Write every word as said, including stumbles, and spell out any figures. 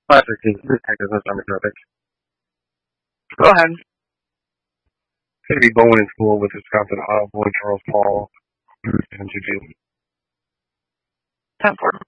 Classic detective demographic. Go ahead. Going to be Bowen in school with Wisconsin uh, boy Charles Paul. And to do. Ten four.